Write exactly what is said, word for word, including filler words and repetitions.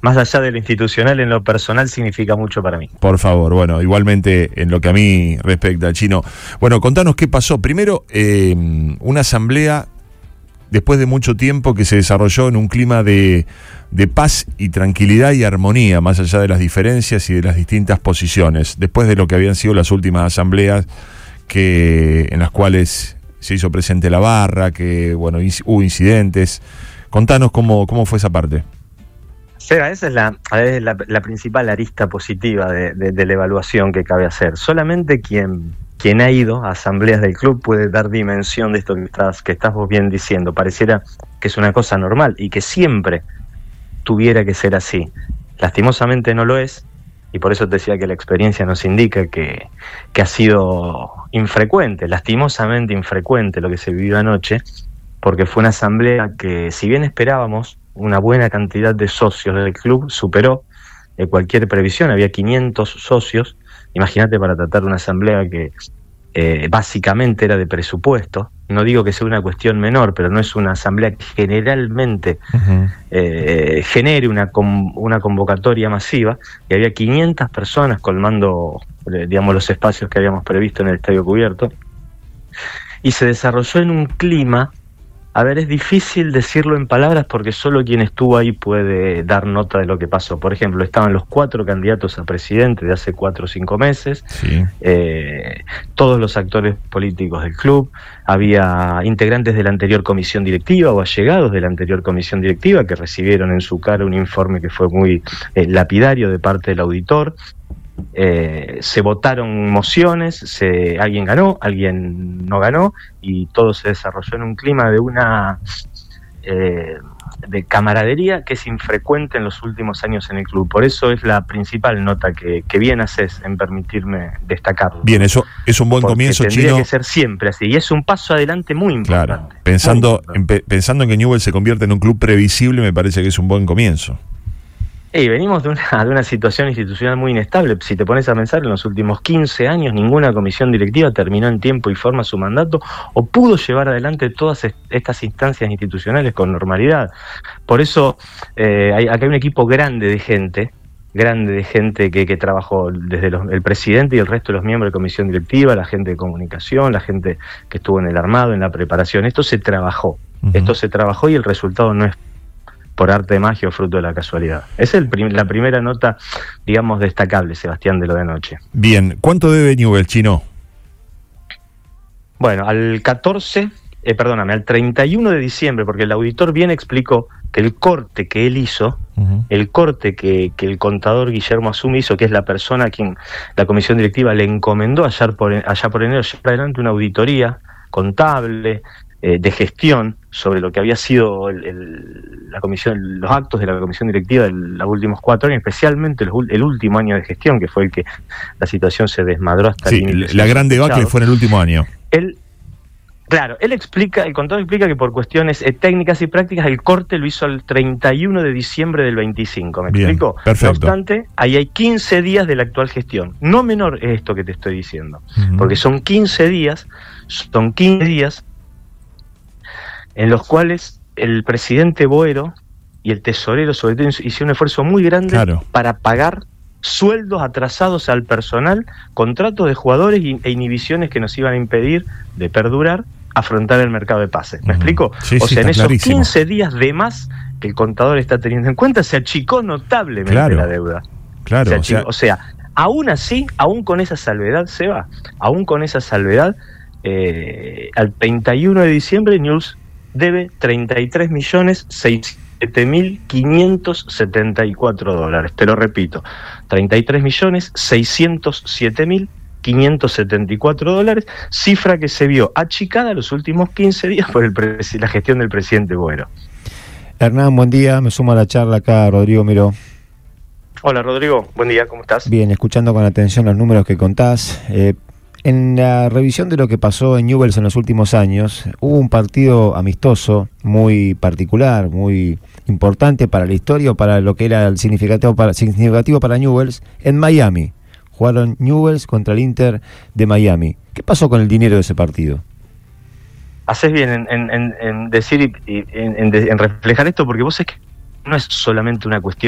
más allá de lo institucional, en lo personal significa mucho para mí. Por favor, bueno, igualmente en lo que a mí respecta, Chino. Bueno, contanos qué pasó. Primero, eh, una asamblea después de mucho tiempo que se desarrolló en un clima de, de paz y tranquilidad y armonía, más allá de las diferencias y de las distintas posiciones, después de lo que habían sido las últimas asambleas que en las cuales se hizo presente la barra, que bueno, hubo incidentes. Contanos cómo, cómo fue esa parte. Seba, esa es la, es la, la principal arista positiva de, de, de la evaluación que cabe hacer. Solamente quien... Quien ha ido a asambleas del club puede dar dimensión de esto que estás, que estás vos bien diciendo. Pareciera que es una cosa normal y que siempre tuviera que ser así. Lastimosamente no lo es, y por eso te decía que la experiencia nos indica que, que ha sido infrecuente, lastimosamente infrecuente lo que se vivió anoche, porque fue una asamblea que, si bien esperábamos una buena cantidad de socios del club, superó eh, cualquier previsión. Había quinientos socios. Imagínate, para tratar una asamblea que eh, básicamente era de presupuesto. No digo que sea una cuestión menor, pero no es una asamblea que generalmente uh-huh. eh, genere una, com- una convocatoria masiva, y había quinientas personas colmando eh, digamos, los espacios que habíamos previsto en el estadio cubierto, y se desarrolló en un clima. A ver, es difícil decirlo en palabras porque solo quien estuvo ahí puede dar nota de lo que pasó. Por ejemplo, estaban los cuatro candidatos a presidente de hace cuatro o cinco meses, sí. eh, todos los actores políticos del club, había integrantes de la anterior comisión directiva o allegados de la anterior comisión directiva que recibieron en su cara un informe que fue muy eh, lapidario de parte del auditor. Eh, se votaron mociones, se, alguien ganó, alguien no ganó, y todo se desarrolló en un clima de una eh, de camaradería que es infrecuente en los últimos años en el club. Por eso es la principal nota que, que bien haces en permitirme destacarlo. Bien, eso es un buen comienzo, tendría Chino. que ser siempre así, y es un paso adelante muy importante. Claro, pensando, muy importante. En, pensando en que Newell's se convierte en un club previsible, me parece que es un buen comienzo. Y venimos de una, de una situación institucional muy inestable. Si te pones a pensar, en los últimos quince años ninguna comisión directiva terminó en tiempo y forma su mandato o pudo llevar adelante todas est- estas instancias institucionales con normalidad. Por eso eh, hay, acá hay un equipo grande de gente, grande de gente que, que trabajó desde los, el presidente y el resto de los miembros de comisión directiva, la gente de comunicación, la gente que estuvo en el armado, en la preparación. Esto se trabajó, uh-huh. esto se trabajó y el resultado no es por arte de magia o fruto de la casualidad. Esa es el prim- la primera nota, digamos, destacable, Sebastián, de lo de anoche. Bien, ¿cuánto debe Newell's, Chino? Bueno, al catorce, eh, perdóname, al treinta y uno de diciembre, porque el auditor bien explicó que el corte que él hizo, uh-huh. el corte que, que el contador Guillermo Azumi hizo, que es la persona a quien la comisión directiva le encomendó allá por, allá por enero, llevar adelante una auditoría contable, Eh, de gestión sobre lo que había sido el, el, la comisión, los actos de la comisión directiva de los últimos cuatro años, especialmente los, el último año de gestión, que fue el que la situación se desmadró hasta sí, el límite. La gran debacle fue en el último año. Él, claro, él explica, el contador explica que por cuestiones eh, técnicas y prácticas el corte lo hizo el treinta y uno de diciembre del veinticinco, ¿me Bien, explico? Perfecto. No obstante, ahí hay quince días de la actual gestión. No menor es esto que te estoy diciendo, uh-huh. porque son quince días, son quince días en los cuales el presidente Boero y el tesorero sobre todo hicieron un esfuerzo muy grande claro. para pagar sueldos atrasados al personal, contratos de jugadores e inhibiciones que nos iban a impedir de perdurar, afrontar el mercado de pases. ¿Me uh-huh. explico? Sí, o sí, sea, en esos clarísimo. quince días de más que el contador está teniendo en cuenta, se achicó notablemente claro. la deuda. Claro, se achicó, o sea... o sea, aún así, aún con esa salvedad, Seba, aún con esa salvedad, eh, al treinta y uno de diciembre, Newell's debe treinta y tres millones seiscientos siete mil quinientos setenta y cuatro dólares. Te lo repito, treinta y tres millones seiscientos siete mil quinientos setenta y cuatro dólares, cifra que se vio achicada los últimos quince días por el pre- la gestión del presidente Boero. Hernán, buen día, me sumo a la charla acá, Rodrigo Miró. Hola Rodrigo, buen día, ¿cómo estás? Bien, escuchando con atención los números que contás. Eh, En la revisión de lo que pasó en Newell's en los últimos años, hubo un partido amistoso muy particular, muy importante para la historia o para lo que era el significativo para, significativo para Newell's, en Miami. Jugaron Newell's contra el Inter de Miami. ¿Qué pasó con el dinero de ese partido? Haces bien en, en, en decir y en, en, en reflejar esto, porque vos es que no es solamente una cuestión